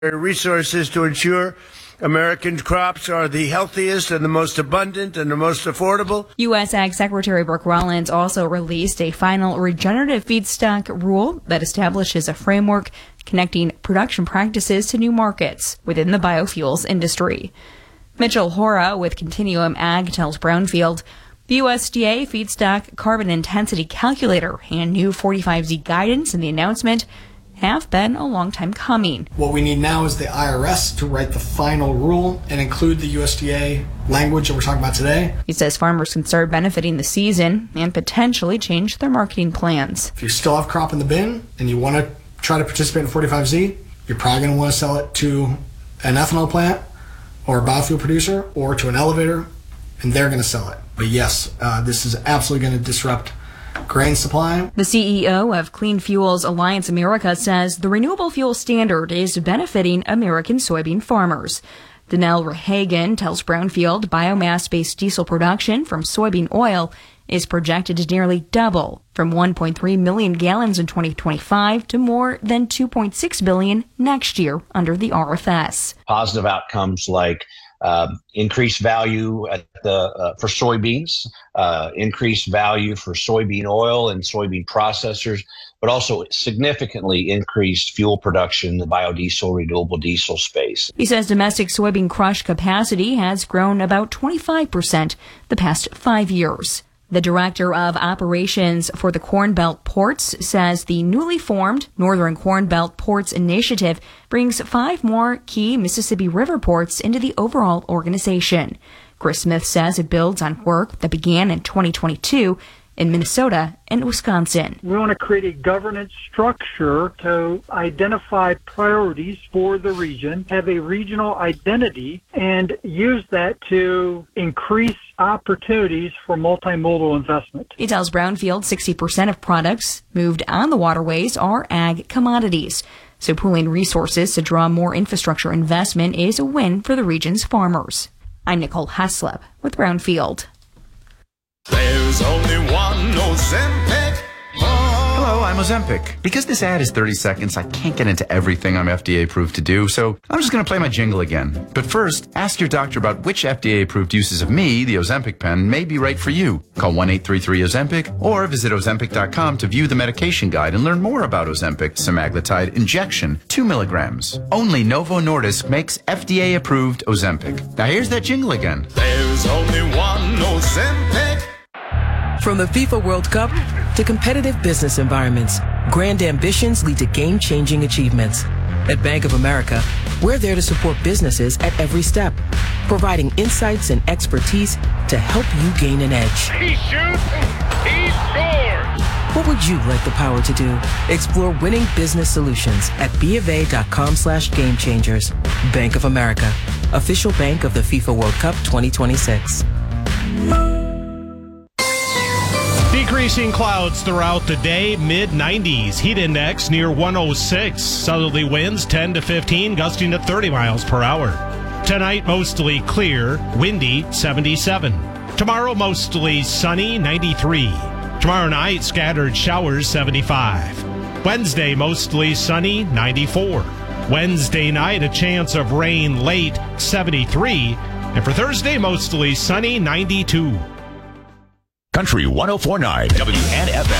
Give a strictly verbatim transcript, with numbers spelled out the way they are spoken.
resources to ensure American crops are the healthiest and the most abundant and the most affordable. U S. Ag Secretary Brooke Rollins also released a final regenerative feedstock rule that establishes a framework connecting production practices to new markets within the biofuels industry. Mitchell Hora with Continuum Ag tells Brownfield the U S D A feedstock carbon intensity calculator and new forty-five Z guidance in the announcement have been a long time coming. What we need now is the I R S to write the final rule and include the U S D A language that we're talking about today. He says farmers can start benefiting the season and potentially change their marketing plans. If you still have crop in the bin and you want to try to participate in forty-five Z, you're probably going to want to sell it to an ethanol plant or a biofuel producer or to an elevator, and they're going to sell it. But yes, uh, this is absolutely going to disrupt grain supply. The C E O of Clean Fuels Alliance America says the renewable fuel standard is benefiting American soybean farmers. Danelle Rehagen tells Brownfield biomass-based diesel production from soybean oil is projected to nearly double from one point three million gallons in twenty twenty-five to more than two point six billion next year under the R F S. Positive outcomes like Uh, increased value at the uh, for soybeans, uh, increased value for soybean oil and soybean processors, but also significantly increased fuel production in the biodiesel, renewable diesel space. He says domestic soybean crush capacity has grown about twenty-five percent the past five years. The director of operations for the Corn Belt Ports says the newly formed Northern Corn Belt Ports Initiative brings five more key Mississippi River ports into the overall organization. Chris Smith says it builds on work that began in twenty twenty-two in Minnesota and Wisconsin. We want to create a governance structure to identify priorities for the region, have a regional identity, and use that to increase opportunities for multimodal investment. He tells Brownfield sixty percent of products moved on the waterways are ag commodities. So pooling resources to draw more infrastructure investment is a win for the region's farmers. I'm Nicole Heslop with Brownfield. There's only one Ozempic. Hello, I'm Ozempic. Because this ad is thirty seconds, I can't get into everything I'm F D A approved to do, so I'm just going to play my jingle again. But first, ask your doctor about which F D A approved uses of me, the Ozempic pen, may be right for you. Call one eight three three Ozempic or visit Ozempic dot com to view the medication guide and learn more about Ozempic semaglutide injection, two milligrams. Only Novo Nordisk makes F D A approved Ozempic. Now here's that jingle again. There's only one Ozempic. From the FIFA World Cup to competitive business environments, grand ambitions lead to game-changing achievements. At Bank of America, we're there to support businesses at every step, providing insights and expertise to help you gain an edge. He shoots, he scores! What would you like the power to do? Explore winning business solutions at BofA.com slash game changers. Bank of America, official bank of the FIFA World Cup twenty twenty-six. Decreasing clouds throughout the day, mid nineties. Heat index near one oh six. Southerly winds ten to fifteen, gusting to thirty miles per hour. Tonight, mostly clear, windy, seventy-seven. Tomorrow, mostly sunny, ninety-three. Tomorrow night, scattered showers, seventy-five. Wednesday, mostly sunny, ninety-four. Wednesday night, a chance of rain late, seventy-three. And for Thursday, mostly sunny, ninety-two. Country one oh four point nine W N F M.